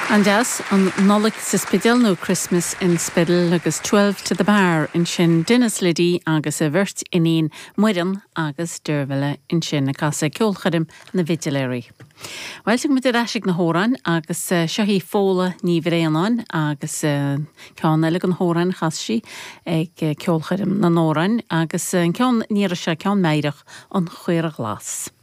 An deas an nolik sa spidal nó Christmas in spidal agus 12 to the bar in sin dinas lidí agus a virt inín muidan agus dúrvile in sin na casa ceolchadim na vigiléirí. Weiltig mit rasig na hóran agus sehí fóla ní bhréanán agus cean eile an hóran chasí ag ceolchadim na nóran agus cean níra se cean méireach an chuir a glas.